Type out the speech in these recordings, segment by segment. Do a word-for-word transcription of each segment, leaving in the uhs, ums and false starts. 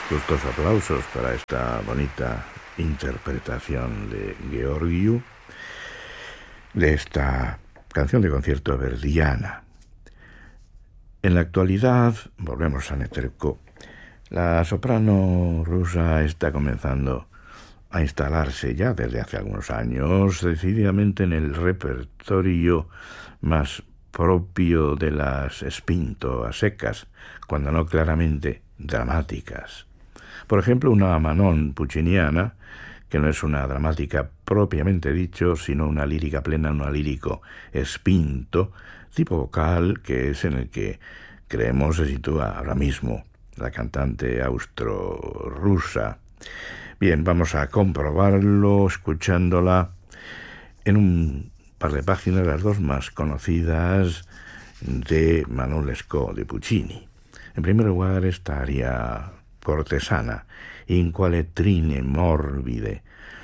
Justos aplausos para esta bonita interpretación de Gheorghiu de esta canción de concierto verdiana. En la actualidad, volvemos a Netrebko, la soprano rusa está comenzando a instalarse ya desde hace algunos años decididamente en el repertorio más propio de las spinto a secas, cuando no claramente dramáticas. Por ejemplo, una Manon pucciniana, que no es una dramática propiamente dicho, sino una lírica plena, una lírico spinto, tipo vocal, que es en el que creemos se sitúa ahora mismo la cantante austro-rusa. Bien, vamos a comprobarlo escuchándola en un par de páginas, las dos más conocidas de Manon Lescaut de Puccini. En primer lugar, esta aria cortesana, In quale trine morbide.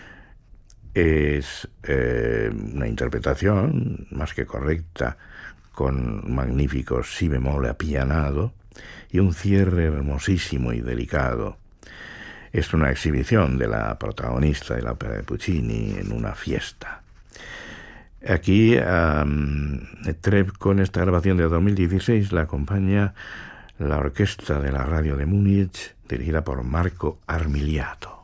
Es eh, una interpretación más que correcta, con magnífico si bemol apianado y un cierre hermosísimo y delicado. Es una exhibición de la protagonista de la ópera de Puccini en una fiesta. Aquí, um, Netrebko, en esta grabación de dos mil dieciséis, la acompaña la orquesta de la radio de Múnich, dirigida por Marco Armiliato.